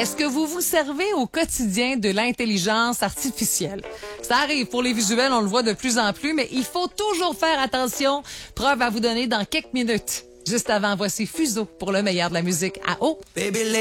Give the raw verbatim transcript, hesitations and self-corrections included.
Est-ce que vous vous servez au quotidien de l'intelligence artificielle? Ça arrive pour les visuels, on le voit de plus en plus, mais il faut toujours faire attention. Preuve à vous donner dans quelques minutes. Juste avant, voici Fuseau pour le meilleur de la musique à eau. Baby,